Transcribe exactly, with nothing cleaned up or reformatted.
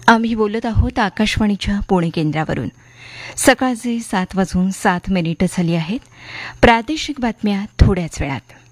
आम्ही बोलत आहोत आकाशवाणीच्या पुणे केंद्रावरून. सकाळचे सात वाजून सात मिनिटं झाली आहेत. प्रादेशिक बातम्या थोड्याच वेळात.